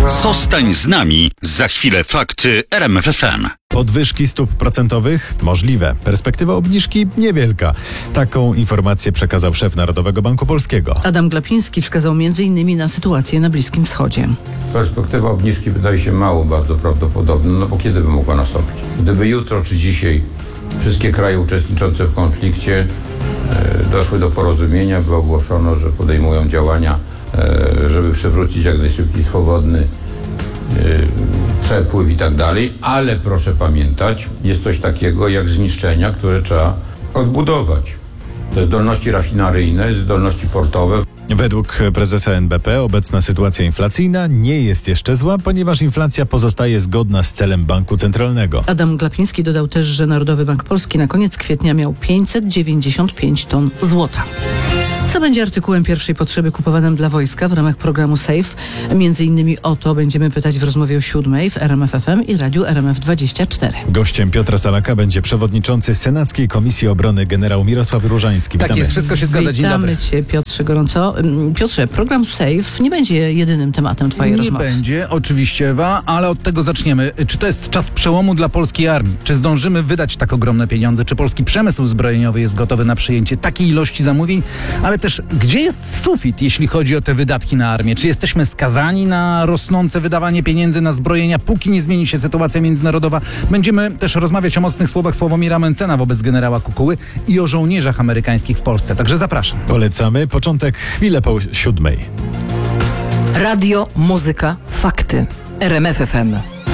Zostań z nami. Za chwilę fakty RMF FM. Podwyżki stóp procentowych? Możliwe. Perspektywa obniżki? Niewielka. Taką informację przekazał szef Narodowego Banku Polskiego. Adam Glapiński wskazał m.in. na sytuację na Bliskim Wschodzie. Perspektywa obniżki wydaje się bardzo prawdopodobna, no bo kiedy by mogła nastąpić? Gdyby jutro czy dzisiaj wszystkie kraje uczestniczące w konflikcie doszły do porozumienia, by ogłoszono, że podejmują działania, żeby przywrócić jak najszybciej swobodny przepływ i tak dalej, ale proszę pamiętać, jest coś takiego jak zniszczenia, które trzeba odbudować. Te zdolności rafineryjne, zdolności portowe. Według prezesa NBP obecna sytuacja inflacyjna nie jest jeszcze zła, ponieważ inflacja pozostaje zgodna z celem Banku Centralnego. Adam Glapiński dodał też, że Narodowy Bank Polski na koniec kwietnia miał 595 ton złota. Co będzie artykułem pierwszej potrzeby kupowanym dla wojska w ramach programu SAFE? Między innymi o to będziemy pytać w rozmowie o 7:00 w RMF FM i Radiu RMF24. Gościem Piotra Salaka będzie przewodniczący Senackiej Komisji Obrony generał Mirosław Różański. Tak jest, wszystko się zgadza. Dzień dobry. Witamy Cię, Piotrze, gorąco. Piotrze, program SAFE nie będzie jedynym tematem Twojej rozmowy. Nie będzie, oczywiście, Ewa, ale od tego zaczniemy. Czy to jest czas przełomu dla polskiej armii? Czy zdążymy wydać tak ogromne pieniądze? Czy polski przemysł zbrojeniowy jest gotowy na przyjęcie takiej ilości zamówień? Ale też, gdzie jest sufit, jeśli chodzi o te wydatki na armię? Czy jesteśmy skazani na rosnące wydawanie pieniędzy na zbrojenia, póki nie zmieni się sytuacja międzynarodowa? Będziemy też rozmawiać o mocnych słowach Sławomira Mentzena wobec generała Kukuły i o żołnierzach amerykańskich w Polsce. Także zapraszam. Polecamy. Początek chwilę po 7:00. Radio, muzyka, fakty. RMF FM.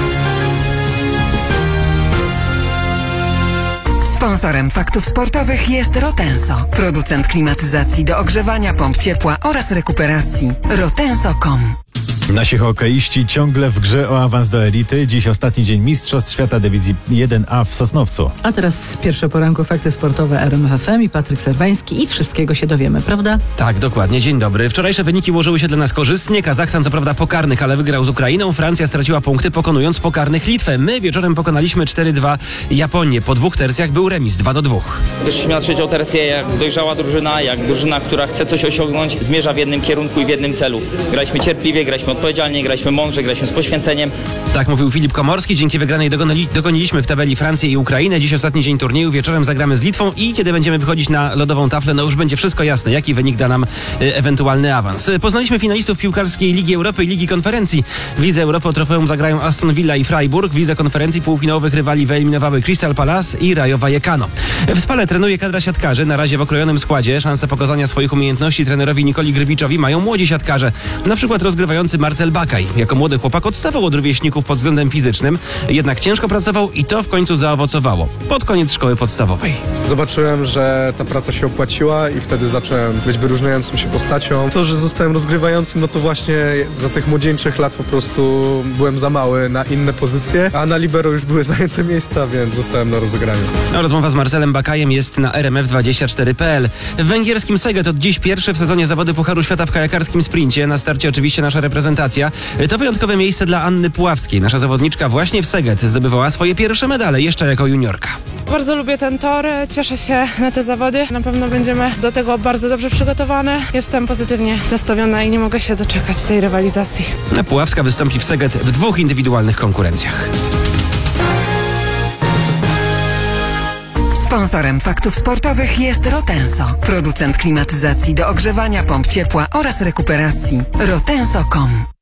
Sponsorem faktów sportowych jest Rotenso, producent klimatyzacji do ogrzewania pomp ciepła oraz rekuperacji. Rotenso.com. Nasi hokeiści ciągle w grze o awans do elity. Dziś ostatni dzień Mistrzostw Świata Dywizji 1A w Sosnowcu. A teraz pierwsze poranku fakty sportowe RMF FM i Patryk Serwański i wszystkiego się dowiemy, prawda? Tak, dokładnie. Dzień dobry. Wczorajsze wyniki ułożyły się dla nas korzystnie. Kazachstan co prawda pokarnych, ale wygrał z Ukrainą. Francja straciła punkty, pokonując pokarnych Litwę. My wieczorem pokonaliśmy 4-2 Japonię. Po dwóch tercjach był remis 2-2. Wyszliśmy na trzecią tercję jak dojrzała drużyna, jak drużyna, która chce coś osiągnąć, zmierza w jednym kierunku i w jednym celu. Graliśmy cierpliwie, graliśmy odpowiedzialnie, graliśmy mądrze, graliśmy z poświęceniem. Tak mówił Filip Komorski. Dzięki wygranej dogoniliśmy w tabeli Francję i Ukrainę. Dziś ostatni dzień turnieju. Wieczorem zagramy z Litwą i kiedy będziemy wychodzić na lodową taflę, no już będzie wszystko jasne, jaki wynik da nam ewentualny awans. Poznaliśmy finalistów piłkarskiej Ligi Europy i Ligi Konferencji. W Lidze Europy o trofeum zagrają Aston Villa i Freiburg. W Lidze Konferencji półfinałowych rywali wyeliminowały Crystal Palace i Rayo Vallecano. W Spale trenuje kadra siatkarzy, na razie w okrojonym składzie. Szansę pokazania swoich umiejętności trenerowi Nikoli Grybiczowi mają młodzi siatkarze, na przykład rozgrywający Marcel Bakaj. Jako młody chłopak odstawał od rówieśników pod względem fizycznym, jednak ciężko pracował i to w końcu zaowocowało. Pod koniec szkoły podstawowej. Zobaczyłem, że ta praca się opłaciła i wtedy zacząłem być wyróżniającą się postacią. To, że zostałem rozgrywającym, no to właśnie za tych młodzieńczych lat po prostu byłem za mały na inne pozycje, a na libero już były zajęte miejsca, więc zostałem na rozegraniu. Rozmowa z Marcelem Bakajem jest na rmf24.pl. W węgierskim Szeged od dziś pierwszy w sezonie zawody Pucharu Świata w kajakarskim sprincie. Na starcie oczywiście nasza reprezentacja. To wyjątkowe miejsce dla Anny Puławskiej. Nasza zawodniczka właśnie w Szeged zdobywała swoje pierwsze medale jeszcze jako juniorka. Bardzo lubię ten tor, cieszę się na te zawody. Na pewno będziemy do tego bardzo dobrze przygotowane. Jestem pozytywnie nastawiona i nie mogę się doczekać tej rywalizacji. Puławska wystąpi w Szeged w 2 indywidualnych konkurencjach. Sponsorem faktów sportowych jest Rotenso, producent klimatyzacji do ogrzewania pomp ciepła oraz rekuperacji. Rotenso.com.